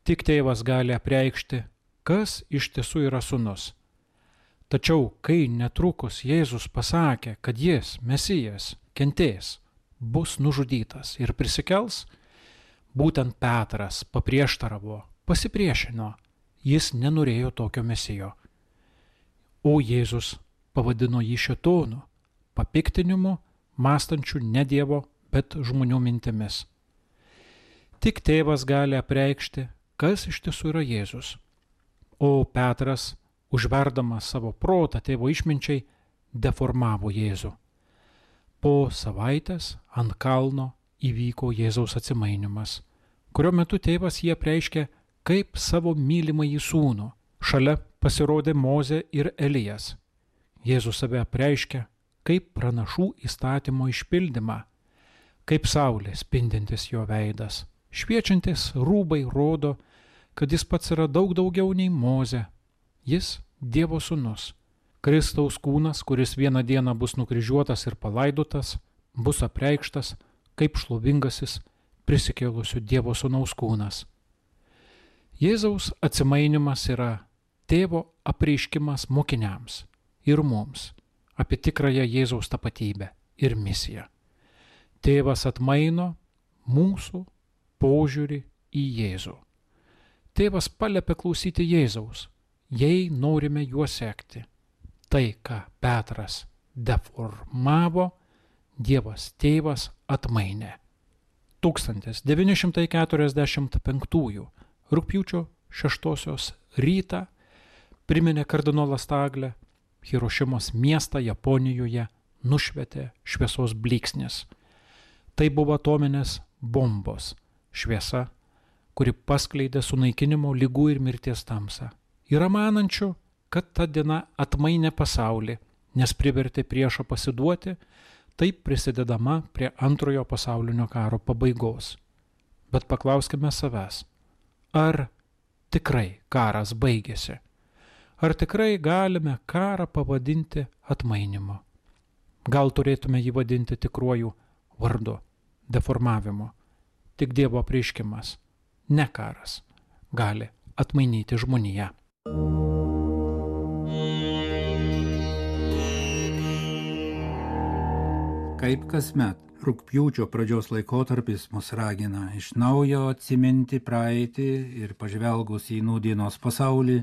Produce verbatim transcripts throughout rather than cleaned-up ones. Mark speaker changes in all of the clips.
Speaker 1: Tik tėvas gali apreikšti, kas iš tiesų yra sūnus. Tačiau, kai netrukus Jėzus pasakė, kad jis, Mesijas, kentės, bus nužudytas ir prisikels, būtent Petras paprieštaravo, pasipriešino, jis nenorėjo tokio Mesijo. O Jėzus pavadino jį šėtonu, papiktinimu, mąstančiu ne Dievo, bet žmonių mintimis. Tik tėvas gali apreikšti, kas iš tiesų yra Jėzus. O Petras, užverdamas savo protą tėvo išminčiai, deformavo Jėzų. Po savaitės ant kalno įvyko Jėzaus atsimainimas, kurio metu tėvas jį apreiškė kaip savo mylimąjį sūnų. Šalia pasirodė Mozė ir Elijas. Jėzus save apreiškė kaip pranašų įstatymo išpildymą, kaip saulė spindintis jo veidas. Šviečiantis rūbai rodo, kad jis pats yra daug daugiau nei Mozė. Jis Dievo sūnus. Kristaus kūnas, kuris vieną dieną bus nukryžiuotas ir palaidotas, bus apreikštas kaip šlovingasis prisikėlusių Dievo sūnaus kūnas. Jėzaus atsimainimas yra tėvo apreiškimas mokiniams ir mums apie tikrąją Jėzaus tapatybę ir misiją. Tėvas atmaino mūsų požiūrį į Jėzų. Tėvas paliepia klausyti Jėzaus, jei norime juo sekti. Tai, ką Petras deformavo, Dievas tėvas atmainė. tūkstantis devyni šimtai keturiasdešimt penktųjų rugpjūčio šeštosios rytą priminė kardinolas Taglė, Hirošimos miestą Japonijoje nušvietė šviesos blyksnis. Tai buvo atominės bombos šviesa, kuri paskleidė sunaikinimo, ligų ir mirties tamsą. Yra manančių, kad ta diena atmainė pasaulį, nes privertė priešą pasiduoti, taip prisidedama prie antrojo pasaulinio karo pabaigos. Bet paklauskime savęs, ar tikrai karas baigėsi? Ar tikrai galime karą pavadinti atmainimu? Gal turėtume jį vadinti tikruoju vardu, deformavimu? Tik Dievo apreiškimas, ne karas, gali atmainyti žmoniją.
Speaker 2: Kaip kasmet, rugpjūčio pradžios laikotarpis mus ragina iš naujo atsiminti praeitį ir pažvelgus į nūdienos pasaulį,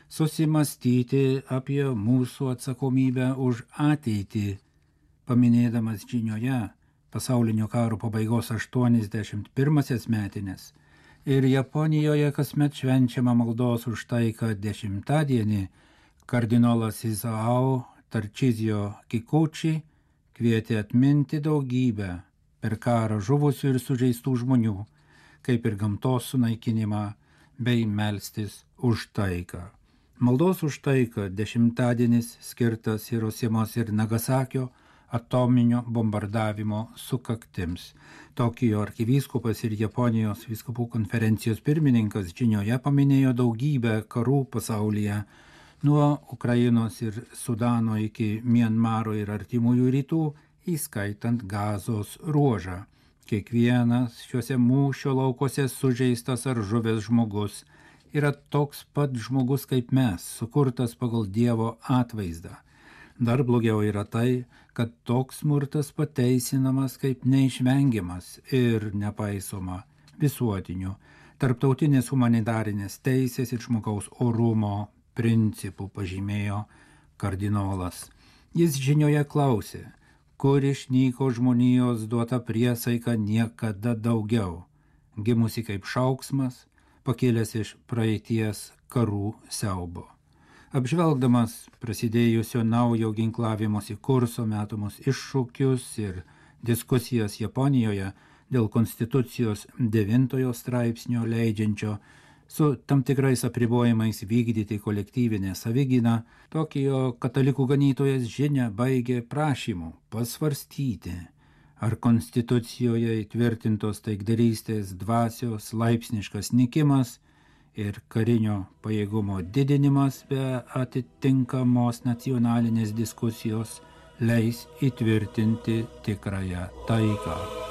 Speaker 2: susimastyti apie mūsų atsakomybę už ateitį, paminėdamas žinioje pasaulinio karo pabaigos aštuoniasdešimt pirmąsias metines ir Japonijoje kasmet švenčiama maldos už taiką dešimtadienį, kardinolas Isao Tarchisio Kikuchi kvietė atminti daugybę per karą žuvusių ir sužeistų žmonių, kaip ir gamtos sunaikinimą, bei melstis už taiką. Maldos už taiką dešimtadienis skirtas Hirošimos ir Nagasakio atominio bombardavimo sukaktims. Tokijo arkivyskupas ir Japonijos vyskupų konferencijos pirmininkas žinioje paminėjo daugybę karų pasaulyje, nuo Ukrainos ir Sudano iki Mianmaro ir artimųjų rytų, įskaitant Gazos ruožą. Kiekvienas šiuose mūšio laukose sužeistas ar žuvęs žmogus yra toks pat žmogus kaip mes, sukurtas pagal Dievo atvaizdą. Dar blogiau yra tai, kad toks smurtas pateisinamas kaip neišvengiamas ir nepaisoma visuotinių, tarptautinės humanitarinės teisės ir žmogaus orumo principų, pažymėjo kardinolas. Jis žinioje klausė, kur išnyko žmonijos duota priesaika niekada daugiau, gimusi kaip šauksmas, pakėlęs iš praeities karų siaubo. Apžvelgdamas prasidėjusio naujo ginklavimosi kurso metamus iššūkius ir diskusijas Japonijoje dėl konstitucijos devintojo straipsnio leidžiančio su tam tikrais apribojimais vykdyti kolektyvinę savigyną, Tokijo katalikų ganytojas žinia baigė prašymu pasvarstyti, ar konstitucijoje įtvirtintos taikdarystės dvasios laipsniškas nykimas ir karinio pajėgumo didinimas be atitinkamos nacionalinės diskusijos leis įtvirtinti tikrąją taiką.